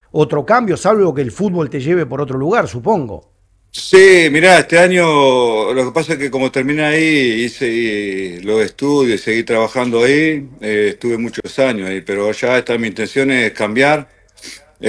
otro cambio, salvo que el fútbol te lleve por otro lugar, supongo. Sí, mirá, este año lo que pasa es que como terminé ahí, hice los estudios, seguí trabajando ahí, estuve muchos años ahí, pero ya mi intención es cambiar.